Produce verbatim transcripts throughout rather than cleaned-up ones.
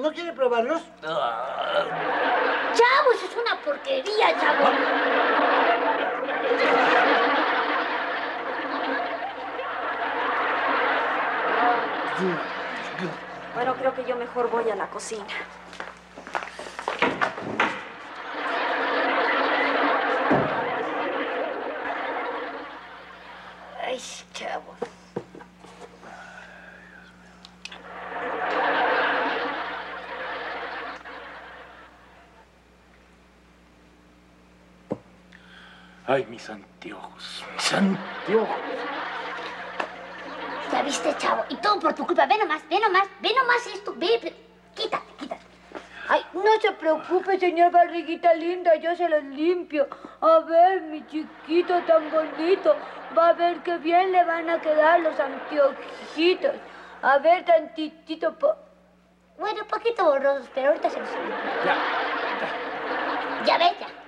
¿No quiere probarlos? Chavo, eso es una porquería, chavo. Bueno, creo que yo mejor voy a la cocina. Ay, chavo. Ay, mis anteojos, mis anteojos. Ya viste, chavo, y todo por tu culpa. Ve nomás, ve nomás, ve nomás esto, ve, ve. Quítate, quítate. Ay, no se preocupe, señor Barriguita linda, yo se los limpio. A ver, mi chiquito tan bonito, va a ver qué bien le van a quedar los anteojitos. A ver, tantitito po... Bueno, un poquito borrosos, pero ahorita se los limpio. Ya, ya. Ya ves, ya.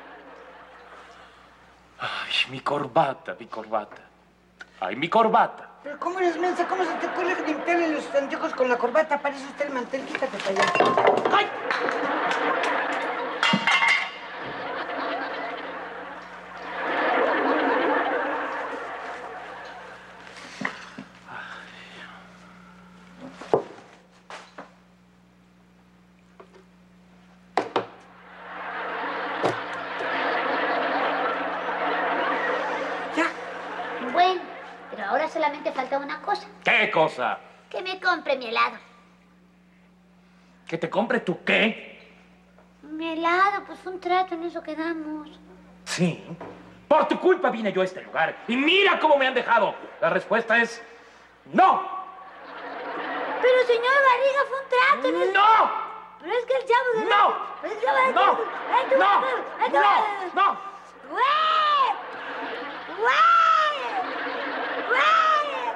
Ay, mi corbata, mi corbata. Ay, mi corbata. Pero ¿cómo eres mensa? ¿Cómo se te ocurre limpiarle los anteojos con la corbata? Parece usted el mantel. Quítate para allá. ¡Ay! Bueno, pero ahora solamente falta una cosa. ¿Qué cosa? Que me compre mi helado. ¿Que te compre tu qué? Mi helado, pues un trato, en eso quedamos. Sí. Por tu culpa vine yo a este lugar. Y mira cómo me han dejado. La respuesta es no. Pero, señor Barriga, fue un trato. ¡No! ¡No! Pero es que el chavo... De ¡No! Pero es que... ¡No! ¡No! ¡No! ¡No! ¡No! ¡Güey! ¡Güey! ¡Güey!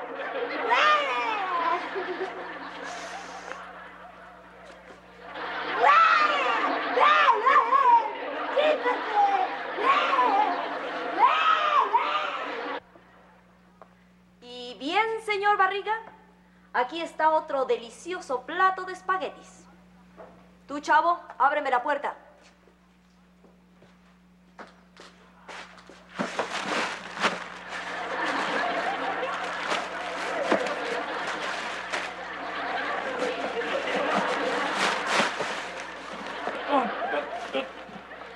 Y bien, señor Barriga, aquí está otro delicioso plato de espaguetis. Tú, chavo, ábreme la puerta.